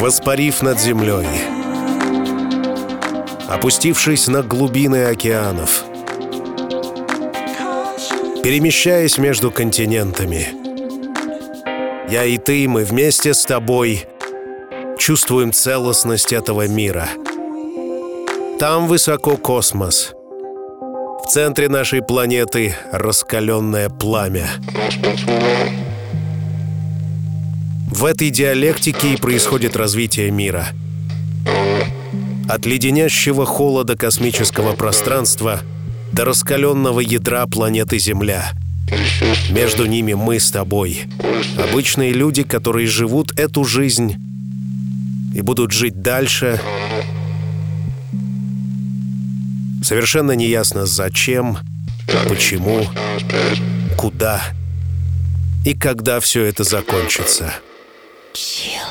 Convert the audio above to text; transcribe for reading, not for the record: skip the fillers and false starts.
воспарив над землей, опустившись на глубины океанов, перемещаясь между континентами. Я и ты, мы вместе с тобой чувствуем целостность этого мира. Там высоко космос. В центре нашей планеты раскаленное пламя. В этой диалектике и происходит развитие мира. От леденящего холода космического пространства до раскаленного ядра планеты Земля. Между ними мы с тобой. Обычные люди, которые живут эту жизнь и будут жить дальше. Совершенно неясно зачем, почему, куда и когда все это закончится.